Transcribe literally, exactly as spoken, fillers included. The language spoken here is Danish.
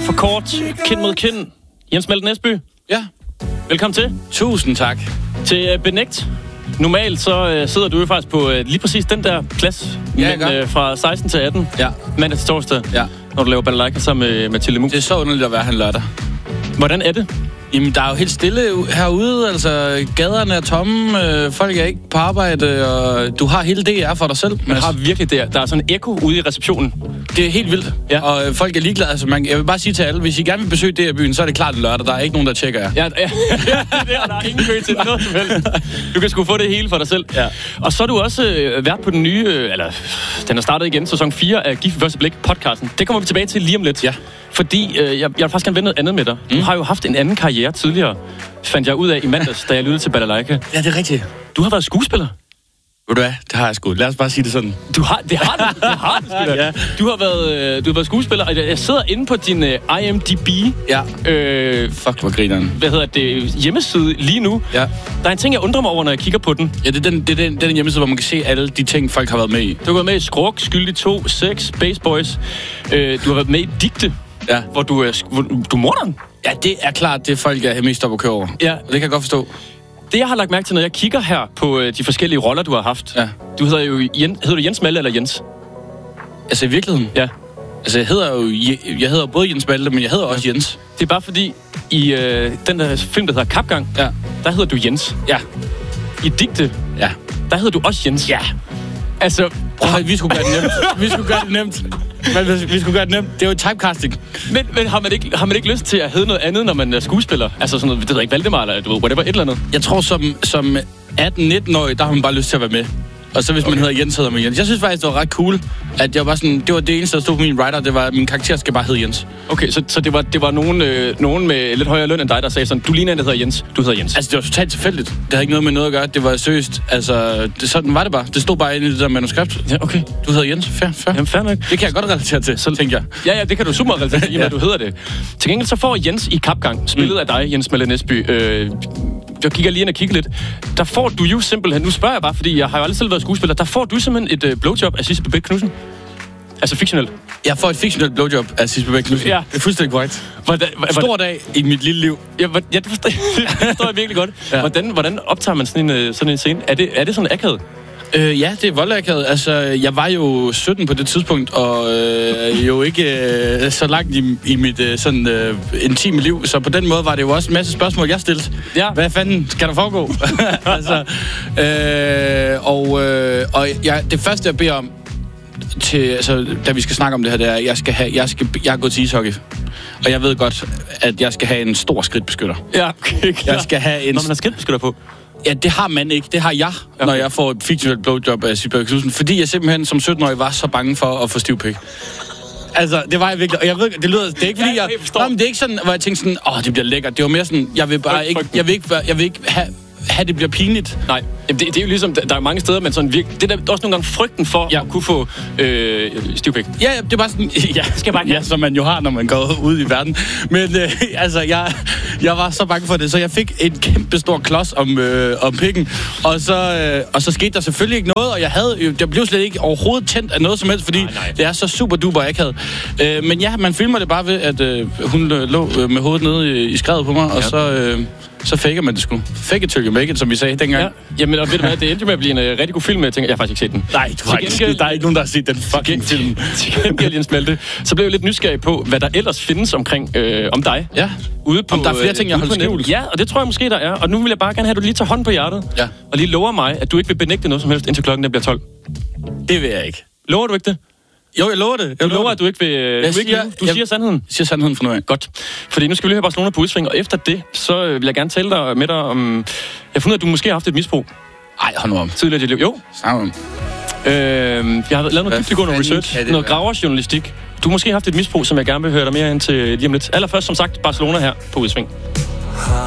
for kort. Kind mod kind. Jens Malte Næsby. Ja. Velkommen til. Tusind tak. Til uh, Benægt. Normalt så uh, sidder du jo faktisk på uh, lige præcis den der plads. Ja, men uh, fra seksten til atten. Ja. Mandag til torsdag. Ja. Når du laver balalaika sammen med Mathilde Muus. Det er så underligt at være her lørdag. Hvordan er det? Jamen, der er jo helt stille herude, altså gaderne er tomme, øh, folk er ikke på arbejde, og du har hele D R for dig selv. Man har virkelig det. Der er sådan en ekko ude i receptionen. Det er helt vildt, ja. Og øh, folk er ligeglade. Altså, man, jeg vil bare sige til alle, hvis I gerne vil besøge D R-byen, så er det klart en lørdag, der er ikke nogen, der tjekker jer. Ja, ja, det er der er ingen kø til noget som helst. Du kan sgu få det hele for dig selv. Ja. Og så er du også øh, vært på den nye, øh, eller den er startet igen, sæson fire af Gift ved første blik podcasten. Det kommer vi tilbage til lige om lidt. Ja. Fordi øh, jeg, jeg vil faktisk gerne vende noget andet med dig. Du mm. har jo haft en anden karriere tidligere, fandt jeg ud af i mandags, da jeg lyttede til balalaika. Ja, det er rigtigt. Du har været skuespiller. Ved du hvad? Det har jeg sgu. Lad os bare sige det sådan. Du har, det har du, det har du sgu da. Ja. Du har været, øh, du har været skuespiller, og jeg sidder inde på din øh, I M D B. Ja. Øh, Fuck, hvor grineren. Hvad hedder det? Hjemmeside lige nu. Ja. Der er en ting, jeg undrer mig over, når jeg kigger på den. Ja, det er den, det er den, den hjemmeside, hvor man kan se alle de ting, folk har været med i. Du har været med i Skruk, Skyldig to, Sex, Base Boys. Øh, du har været med i Digte, ja. Hvor du er hvor, du er morderen. Ja, det er klart, det folk er mest op at køre over. Ja. Det kan jeg godt forstå. Det, jeg har lagt mærke til, når jeg kigger her på øh, de forskellige roller, du har haft. Ja. Du hedder jo Jens, hedder du Jens Malte eller Jens? Altså i virkeligheden? Ja. Altså jeg hedder jo jeg hedder både Jens Malte, men jeg hedder også Jens. Det er bare fordi, i øh, den der film, der hedder Kapgang, ja. Der hedder du Jens. Ja. I Digte, ja. Der hedder du også Jens. Ja. Altså, prøv, vi skulle gøre det nemt. Vi skulle gøre det nemt. Men vi skulle gøre det nemt. Det er jo typecasting. Men, men har, man ikke, har man ikke lyst til at hedde noget andet, når man er skuespiller? Altså sådan noget, det ved jeg ikke, Valdemar eller du ved, whatever, et eller andet. Jeg tror, som, som atten-nitten-årig, der har man bare lyst til at være med. Og så hvis okay. man hedder Jens, hedder man Jens. Jeg synes faktisk, det var ret cool, at jeg var sådan, det var det eneste, der stod på min writer, det var, at min karakter skal bare hedde Jens. Okay, så, så det var, det var nogen, øh, nogen med lidt højere løn end dig, der sagde sådan, du ligner en, der hedder Jens, du hedder Jens. Altså, det var totalt tilfældigt. Det havde ikke noget med noget at gøre. Det var seriøst. Altså, det, sådan var det bare. Det stod bare inde i det der manuskript. Ja, okay. Du hedder Jens. Fair, fair. Jamen, fair nok. Det kan jeg godt relatere til, så tænker jeg. Ja, ja, det kan du super relatere til, i og med, at du hedder det. Til gengæld så får Jens i Kapgang, spillet mm. af dig, Jens Malte Næsby. Øh, jeg kigger lige ind og kigger lidt. Der får du jo simpelthen, nu spørger jeg bare, fordi jeg har jo aldrig selv været skuespiller, der får du simpelthen et øh, blowjob af Sisse Bebek Knudsen. Altså fiktionelt. Jeg får et fiktionelt blowjob af Sisse Bebek Knudsen. Ja. Det er fuldstændig korrekt. Hvordan, Stor dag i mit lille liv. Ja, ja det, forstår, det forstår jeg virkelig godt. Ja. Hvordan, hvordan optager man sådan en, sådan en scene? Er det, er det sådan akavet? Øh, ja, det er voldakavet. Altså, jeg var jo sytten på det tidspunkt, og øh, jo ikke øh, så langt i, i mit øh, sådan øh, intime liv. Så på den måde var det jo også en masse spørgsmål, jeg stillede. Ja. Hvad fanden skal der foregå? altså, øh, og øh, og jeg, det første, jeg beder om, til, altså, da vi skal snakke om det her, det er, at jeg skal have, jeg skal, jeg er gået til ishockey. Og jeg ved godt, at jeg skal have en stor skridtbeskytter. Ja, okay, klar. Jeg skal have en... Når man har skridtbeskytter på? Ja, det har man ikke. Det har jeg, okay. Når jeg får et fiktionelt blowjob af Sisse Bebek Knudsen. Fordi jeg simpelthen som sytten-årig var så bange for at få stiv pik. Altså, det var jeg virkelig. Og jeg ved, det lyder... Det er ikke fordi, jeg... Nej, men det er ikke sådan, hvor jeg tænkte sådan, åh, det bliver lækkert. Det var mere sådan, jeg vil bare ikke... Jeg vil ikke, jeg vil ikke have... have det bliver pinligt. Nej, det, det er jo ligesom, der er mange steder, men sådan virkelig, det er også nogle gange frygten for ja. At kunne få øh, stivpik. Ja, det er bare sådan, ja, skal bare ja, som man jo har, når man går ud i verden. Men øh, altså, jeg, jeg var så bange for det, så jeg fik en kæmpe stor klods om, øh, om pikken, og så, øh, og så skete der selvfølgelig ikke noget, og jeg havde, jeg blev slet ikke overhovedet tændt af noget som helst, fordi nej, nej. Det er så super duper akavet. Øh, men ja, man filmer det bare ved, at øh, hun øh, lå øh, med hovedet nede i, i skredet på mig, ja. Og så... Øh, så faker man det sgu. Fake it till you make it, som vi sagde dengang. Ja. Jamen, og ved du hvad, det endte med at blive en uh, rigtig god film, jeg tænker, jeg har faktisk ikke set den. Nej, du har ikke, der er ikke nogen, der har set den fucking film. Til gengæld, Jens Malte, så blev jeg lidt nysgerrig på, hvad der ellers findes omkring øh, om dig. Ja, ude på, om der er flere ting, jeg holder skjult. Ja, og det tror jeg måske, der er. Og nu vil jeg bare gerne have, at du lige tager hånden på hjertet. Ja. Og lige lover mig, at du ikke vil benægte noget som helst, indtil klokken der bliver tolv. Det vil jeg ikke. Lover du ikke det? Jo, jeg lover det. Jeg du lover, at du ikke vil... Jeg du siger, ikke, du siger jeg, sandheden? siger sandheden for nu af. Godt. Fordi nu skal vi lige have Barcelona på udsving, og efter det, så vil jeg gerne tale dig med dig om... Jeg har fundet, at du måske har haft et misbrug. Ej, hold nu om. Tidligere i dit liv. Jo. Sammen. Øh, jeg har lavet noget dybdegående research, noget graverjournalistik. Du har måske haft et misbrug, som jeg gerne vil høre dig mere ind til lige om lidt. Allerførst, som sagt, Barcelona her på udsving.